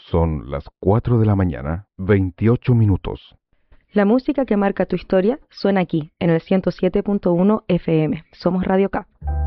Son las 4 de la mañana, 28 minutos. La música que marca tu historia suena aquí, en el 107.1 FM. Somos Radio K.